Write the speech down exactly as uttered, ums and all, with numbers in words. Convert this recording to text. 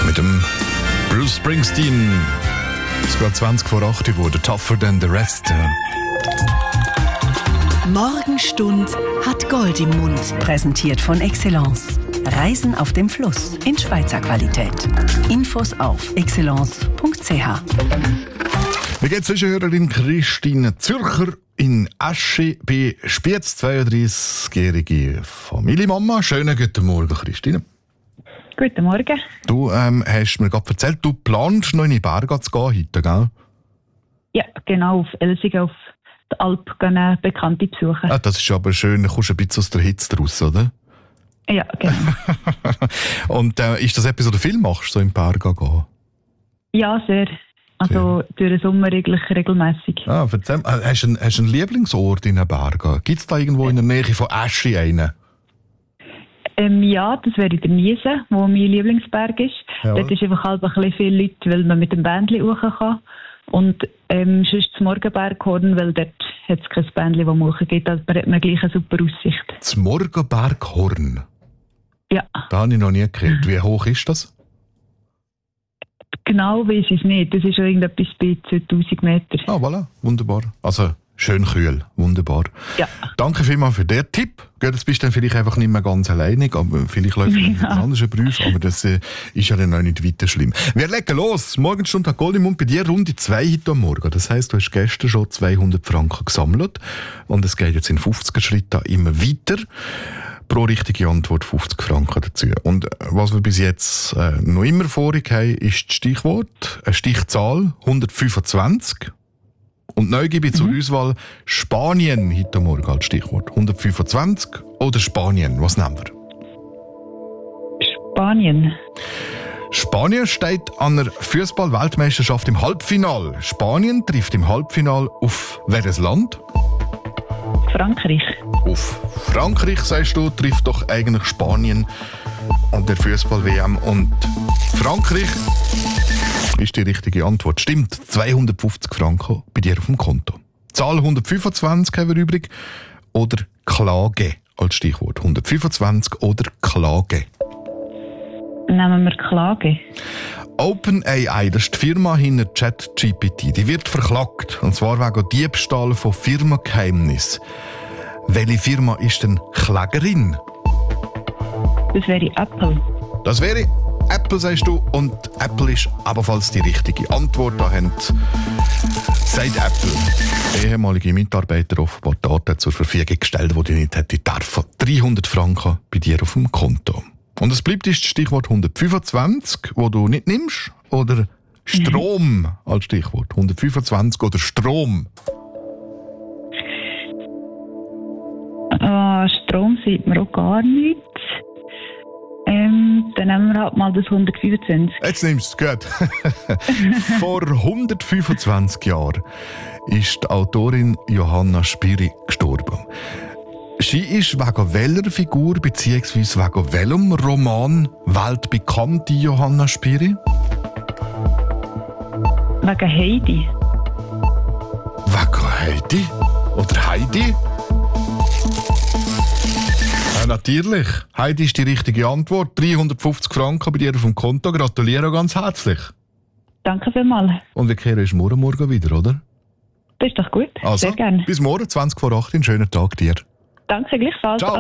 mit dem Bruce Springsteen. Es ist gerade zwanzig vor acht geworden, tougher than the rest. Morgenstund hat Gold im Mund. Präsentiert von Excellence. Reisen auf dem Fluss in Schweizer Qualität. Infos auf excellence punkt c h. Wie geht's Zwischenhörerin Christine Zürcher in Asche bei Spiez, zweiunddreißigjährige Familienmama. Schönen guten Morgen, Christine. Guten Morgen. Du ähm, hast mir gerade erzählt, du planst noch in die Berge zu gehen heute, gell? Ja, genau, auf Elsigen, auf die Alp gehen, eine Bekannte besuchen. Ah, das ist aber schön, du kommst ein bisschen aus der Hitze raus, oder? Ja, genau. Und äh, ist das etwas, was du viel machst, so in die Berge gehen? Ja, sehr. Also sehr. Durch den Sommer eigentlich regelmässig. Ah, erzähl, hast du einen, hast du einen Lieblingsort in den Bergen? Gibt es da irgendwo in der Nähe von Asche einen? Ähm, ja, das wäre der Niesen, wo mein Lieblingsberg ist. Ja. Dort ist einfach halb ein bisschen viele Leute, weil man mit dem Bändchen hoch kann. Und ähm, sonst das Morgenberghorn, weil dort hat es kein Bändchen, das man hoch geht, aber man hat man gleich eine super Aussicht. Das Morgenberghorn? Ja. Da habe ich noch nie gehört. Wie hoch ist das? Genau weiß ich es nicht. Das ist schon irgendetwas bei zweitausend Meter. Ah, voilà. Wunderbar. Also schön kühl. Wunderbar. Ja. Danke vielmals für den Tipp. Jetzt bist du dann vielleicht einfach nicht mehr ganz alleinig, aber vielleicht läuft es ja. anders über uns, aber das äh, ist ja dann auch nicht weiter schlimm. Wir legen los. Morgenstunde hat Gold im Mund bei dir Runde zwei heute am Morgen. Das heisst, du hast gestern schon zweihundert Franken gesammelt und es geht jetzt in fünfziger Schritten immer weiter. Pro richtige Antwort fünfzig Franken dazu. Und was wir bis jetzt äh, noch immer vorig haben, ist das Stichwort, eine Stichzahl hundertfünfundzwanzig. Und neu gebe ich zur mhm. Auswahl Spanien heute Morgen als Stichwort. hundertfünfundzwanzig oder Spanien? Was nehmen wir? Spanien. Spanien steht an der Fußball-Weltmeisterschaft im Halbfinale. Spanien trifft im Halbfinale auf welches Land? Frankreich. Auf Frankreich, sagst du, trifft doch eigentlich Spanien an der Fußball-W M. Und Frankreich ist die richtige Antwort. Stimmt, zweihundertfünfzig Franken bei dir auf dem Konto. Zahl hundertfünfundzwanzig haben wir übrig. Oder Klage als Stichwort. hundertfünfundzwanzig oder Klage. Nehmen wir Klage. OpenAI, das ist die Firma hinter ChatGPT, die wird verklagt. Und zwar wegen Diebstahl von Firmengeheimnissen. Welche Firma ist denn Klägerin? Das wäre Apple. Das wäre Apple, sagst du, und Apple ist ebenfalls die richtige Antwort. Da haben, sagt Apple, ehemalige Mitarbeiter offenbar Daten zur Verfügung gestellt, die die nicht hätte dürfen. dreihundert Franken bei dir auf dem Konto. Und es bleibt das Stichwort hundertfünfundzwanzig, das du nicht nimmst, oder Strom als Stichwort. hundertfünfundzwanzig oder Strom. Ah, Strom sieht man auch gar nicht. Ähm, dann nehmen wir halt mal das hundertfünfundzwanzig. Jetzt nimmst du es, gut. Vor hundertfünfundzwanzig Jahren ist die Autorin Johanna Spyri gestorben. Sie ist wegen welcher Figur bzw. wegen welchem Roman weltbekannte Johanna Spyri? Wegen Heidi. Wegen Heidi? Oder Heidi? Ja, natürlich. Heidi ist die richtige Antwort. dreihundertfünfzig Franken bei dir auf dem Konto. Gratuliere ganz herzlich. Danke vielmals. Und wir kehren uns morgen, morgen wieder, oder? Das ist doch gut. Also, sehr gerne. Bis morgen, zwanzig vor acht. Einen schönen Tag dir. Danke gleichfalls. Ciao.